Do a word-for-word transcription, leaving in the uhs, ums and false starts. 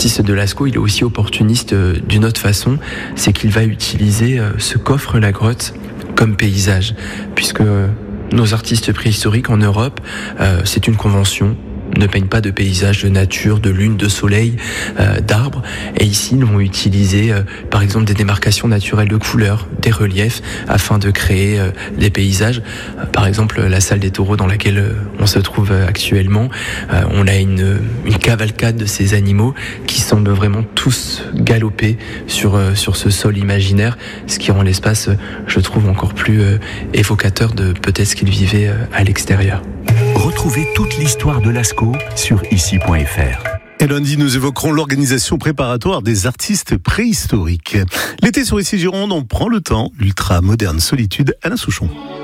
l'artiste de Lascaux, il est aussi opportuniste d'une autre façon, c'est qu'il va utiliser ce qu'offre la grotte comme paysage, puisque nos artistes préhistoriques en Europe, euh, c'est une convention, ne peignent pas de paysages, de nature, de lune, de soleil, euh, d'arbres. Et ici, ils vont utiliser, euh, par exemple, des démarcations naturelles de couleurs, des reliefs, afin de créer euh, des paysages. Euh, par exemple, la salle des taureaux dans laquelle euh, on se trouve actuellement, euh, on a une, une cavalcade de ces animaux qui semblent vraiment tous galoper sur, euh, sur ce sol imaginaire, ce qui rend l'espace, euh, je trouve, encore plus euh, évocateur de peut-être ce qu'ils vivaient euh, à l'extérieur. Retrouvez toute l'histoire de Lascaux sur ici point f r. Et lundi, nous évoquerons l'organisation préparatoire des artistes préhistoriques. L'été sur Ici Gironde, on prend le temps. L'ultra moderne solitude, Alain Souchon.